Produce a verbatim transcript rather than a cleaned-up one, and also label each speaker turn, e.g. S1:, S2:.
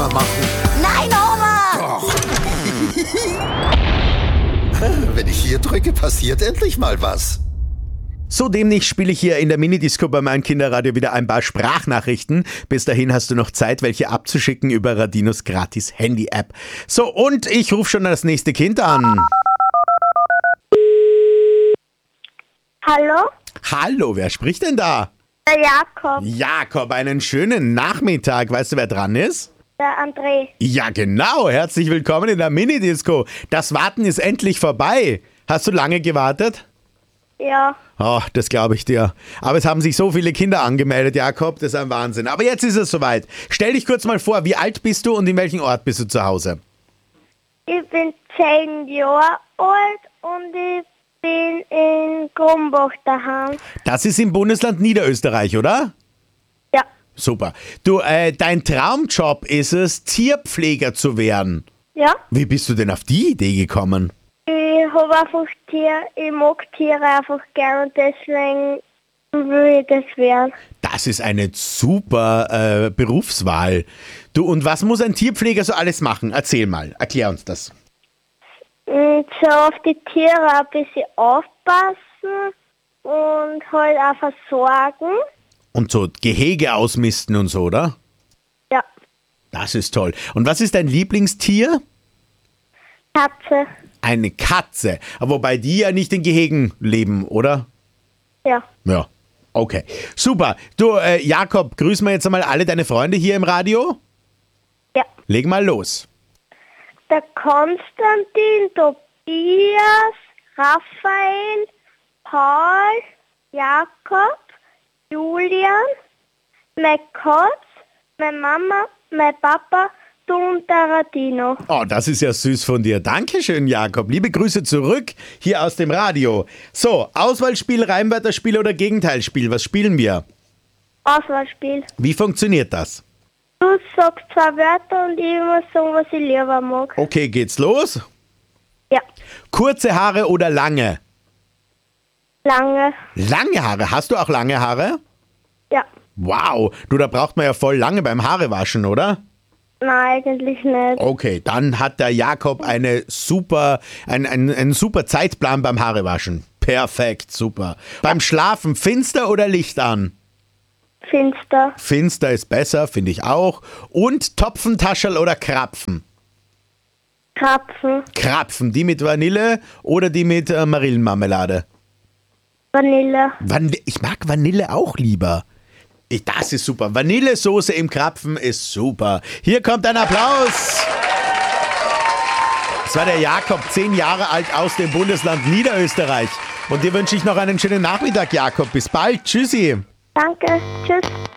S1: Oma machen.
S2: Nein, Oma!
S1: Doch. Wenn ich hier drücke, passiert endlich mal was.
S3: So demnächst spiele ich hier in der Minidisco bei meinem Kinderradio wieder ein paar Sprachnachrichten. Bis dahin hast du noch Zeit, welche abzuschicken über Radinos gratis Handy-App. So, und ich rufe schon das nächste Kind an.
S4: Hallo?
S3: Hallo, wer spricht denn da?
S4: Der Jakob.
S3: Jakob, einen schönen Nachmittag. Weißt du, wer dran ist?
S4: Der André.
S3: Ja, genau. Herzlich willkommen in der Minidisco. Das Warten ist endlich vorbei. Hast du lange gewartet?
S4: Ja.
S3: Oh, das glaube ich dir. Aber es haben sich so viele Kinder angemeldet, Jakob. Das ist ein Wahnsinn. Aber jetzt ist es soweit. Stell dich kurz mal vor, wie alt bist du und in welchem Ort bist du zu Hause?
S4: Ich bin zehn Jahre alt und ich bin in Grumbach daheim.
S3: Das ist im Bundesland Niederösterreich, oder?
S4: Ja.
S3: Super. Du, äh, dein Traumjob ist es, Tierpfleger zu werden.
S4: Ja.
S3: Wie bist du denn auf die Idee gekommen?
S4: Ich habe einfach Tiere, ich mag Tiere einfach gern und deswegen will ich das werden.
S3: Das ist eine super äh, Berufswahl. Du, und was muss ein Tierpfleger so alles machen? Erzähl mal, erklär uns das.
S4: Und so auf die Tiere ein bisschen aufpassen und halt auch versorgen.
S3: Und so Gehege ausmisten und so, oder?
S4: Ja.
S3: Das ist toll. Und was ist dein Lieblingstier?
S4: Katze.
S3: Eine Katze. Wobei die ja nicht in Gehegen leben, oder?
S4: Ja.
S3: Ja. Okay. Super. Du, äh, Jakob, grüßen wir jetzt einmal alle deine Freunde hier im Radio?
S4: Ja.
S3: Leg mal los.
S4: Der Konstantin, Tobias, Raphael, Paul, Jakob, Julian, mein Katz, meine Mama, mein Papa, du und der Radino.
S3: Oh, das ist ja süß von dir. Dankeschön, Jakob. Liebe Grüße zurück hier aus dem Radio. So, Auswahlspiel, Reimwörterspiel oder Gegenteilspiel? Was spielen wir?
S4: Auswahlspiel.
S3: Wie funktioniert das?
S4: Du sagst zwei Wörter und ich muss sagen, was ich lieber mag.
S3: Okay, geht's los?
S4: Ja.
S3: Kurze Haare oder lange?
S4: Lange.
S3: Lange Haare? Hast du auch lange Haare?
S4: Ja.
S3: Wow, du, da braucht man ja voll lange beim Haarewaschen, oder?
S4: Nein, eigentlich nicht.
S3: Okay, dann hat der Jakob eine super, ein, ein, einen super Zeitplan beim Haarewaschen. Perfekt, super. Beim Schlafen finster oder Licht an?
S4: Finster.
S3: Finster ist besser, finde ich auch. Und Topfentaschel oder Krapfen?
S4: Krapfen.
S3: Krapfen, die mit Vanille oder die mit äh, Marillenmarmelade?
S4: Vanille.
S3: Vanille. Ich mag Vanille auch lieber. Ich, das ist super. Vanillesoße im Krapfen ist super. Hier kommt ein Applaus. Das war der Jakob, zehn Jahre alt aus dem Bundesland Niederösterreich. Und dir wünsche ich noch einen schönen Nachmittag, Jakob. Bis bald. Tschüssi.
S4: Danke. Tschüss.